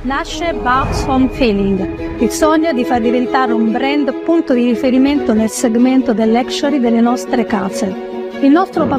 nasce Babs Home Feeling, il sogno di far diventare un brand punto di riferimento nel segmento del luxury delle nostre case. Il nostro